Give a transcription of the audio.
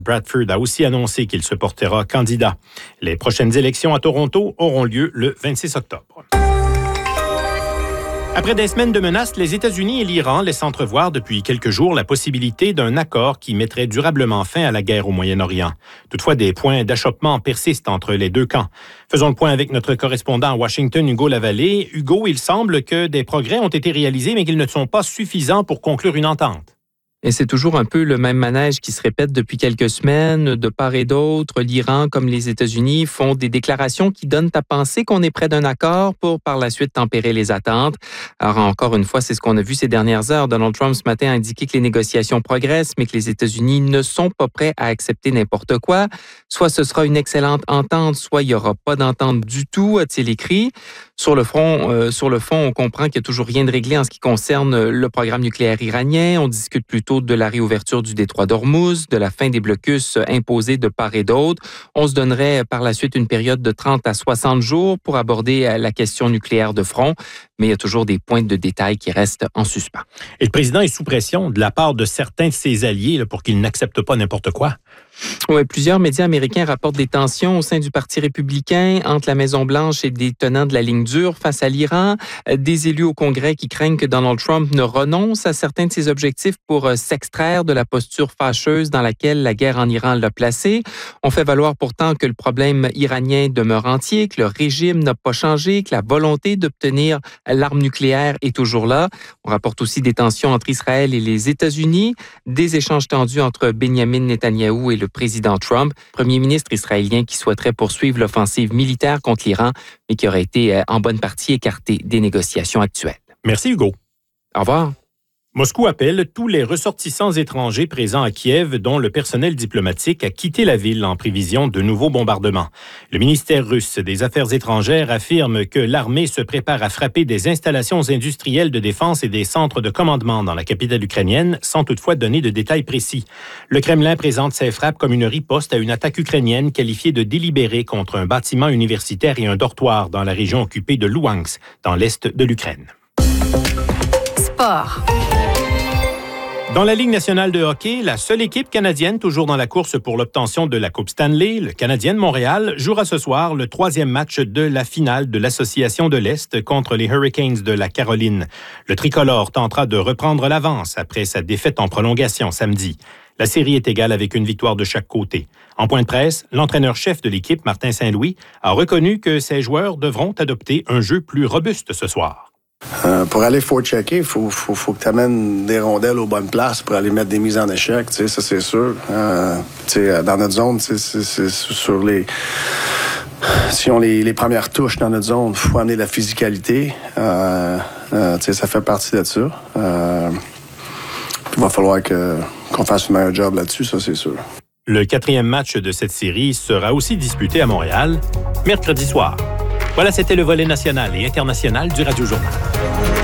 Bradford a aussi annoncé qu'il se portera candidat. Les prochaines élections à Toronto auront lieu le 26 octobre. Après des semaines de menaces, les États-Unis et l'Iran laissent entrevoir depuis quelques jours la possibilité d'un accord qui mettrait durablement fin à la guerre au Moyen-Orient. Toutefois, des points d'achoppement persistent entre les deux camps. Faisons le point avec notre correspondant à Washington, Hugo Lavallée. Hugo, il semble que des progrès ont été réalisés, mais qu'ils ne sont pas suffisants pour conclure une entente. Et c'est toujours un peu le même manège qui se répète depuis quelques semaines. De part et d'autre, l'Iran comme les États-Unis font des déclarations qui donnent à penser qu'on est près d'un accord pour par la suite tempérer les attentes. Alors encore une fois, c'est ce qu'on a vu ces dernières heures. Donald Trump ce matin a indiqué que les négociations progressent, mais que les États-Unis ne sont pas prêts à accepter n'importe quoi. Soit ce sera une excellente entente, soit il n'y aura pas d'entente du tout, a-t-il écrit. Sur le fond, on comprend qu'il n'y a toujours rien de réglé en ce qui concerne le programme nucléaire iranien. On discute plutôt de la réouverture du détroit d'Ormuz, de la fin des blocus imposés de part et d'autre. On se donnerait par la suite une période de 30 à 60 jours pour aborder la question nucléaire de front, mais il y a toujours des points de détail qui restent en suspens. Et le président est sous pression de la part de certains de ses alliés pour qu'il n'accepte pas n'importe quoi. Oui, plusieurs médias américains rapportent des tensions au sein du Parti républicain entre la Maison-Blanche et des tenants de la ligne dure face à l'Iran. Des élus au Congrès qui craignent que Donald Trump ne renonce à certains de ses objectifs pour s'extraire de la posture fâcheuse dans laquelle la guerre en Iran l'a placé. On fait valoir pourtant que le problème iranien demeure entier, que le régime n'a pas changé, que la volonté d'obtenir l'arme nucléaire est toujours là. On rapporte aussi des tensions entre Israël et les États-Unis, des échanges tendus entre Benjamin Netanyahou et le président Trump, premier ministre israélien qui souhaiterait poursuivre l'offensive militaire contre l'Iran, mais qui aurait été en bonne partie écarté des négociations actuelles. Merci Hugo. Au revoir. Moscou appelle tous les ressortissants étrangers présents à Kiev, dont le personnel diplomatique, à quitter la ville en prévision de nouveaux bombardements. Le ministère russe des Affaires étrangères affirme que l'armée se prépare à frapper des installations industrielles de défense et des centres de commandement dans la capitale ukrainienne, sans toutefois donner de détails précis. Le Kremlin présente ces frappes comme une riposte à une attaque ukrainienne qualifiée de délibérée contre un bâtiment universitaire et un dortoir dans la région occupée de Louhansk, dans l'est de l'Ukraine. Sport. Dans la Ligue nationale de hockey, la seule équipe canadienne toujours dans la course pour l'obtention de la Coupe Stanley, le Canadien de Montréal, jouera ce soir le 3e match de la finale de l'Association de l'Est contre les Hurricanes de la Caroline. Le tricolore tentera de reprendre l'avance après sa défaite en prolongation samedi. La série est égale avec une victoire de chaque côté. En point de presse, l'entraîneur-chef de l'équipe, Martin Saint-Louis, a reconnu que ses joueurs devront adopter un jeu plus robuste ce soir. Pour aller forechecker, il faut que tu amènes des rondelles aux bonnes places pour aller mettre des mises en échec, ça c'est sûr. Dans notre zone, c'est sur les... Si on les premières touches dans notre zone, il faut amener de la physicalité. Ça fait partie de ça. Il va falloir qu'on fasse un meilleur job là-dessus, ça c'est sûr. Le 4e match de cette série sera aussi disputé à Montréal, mercredi soir. Voilà, c'était le volet national et international du Radio Journal.